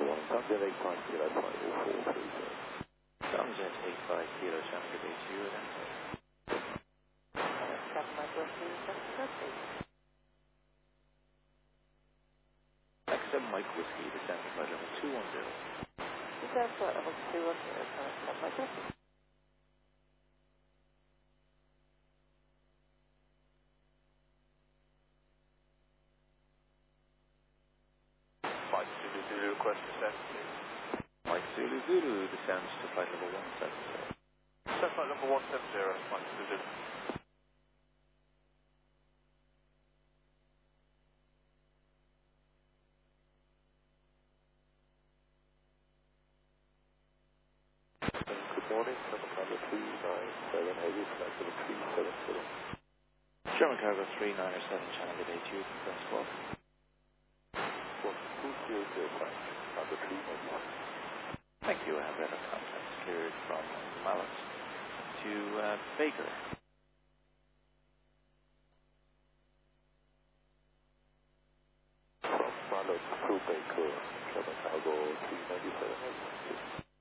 Sunjet 85 Kilo Flight 4430. Sunjet 85 Kilo Tango Bay 2, then. Captain Mike Whiskey, 730. X7 Mike Whiskey, descend to flight level 210. Descend flight level 210, Captain Mike Whiskey. Mike Zulu request descent, please. Mike Zulu, descends to flight level 170. Descent flight level 170, Mike Zulu. Good morning, German Cargo 397, heavy flight level 370. German Cargo 397, Channel Bay 2, confirm squawk. 12005, Cargo 397. Thank you, I have radar contacts cleared from Mallet to Baker. From Mallet to Baker, German Cargo 397.